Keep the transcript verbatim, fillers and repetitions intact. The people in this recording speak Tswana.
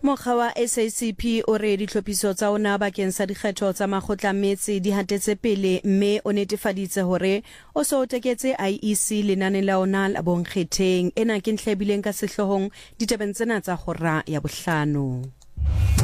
Mokga wa S A C P o re ditlhophiso tsa ona bakeng sa dikgetho tsa makgotla metse di hatetse pele mme o netefaditse hore o so o teketse I E C lenane la ona la bonkgetheng. Ena ke ntlha e bileng ka sehlohong ditabeng tsena tsa hora ya bohlano.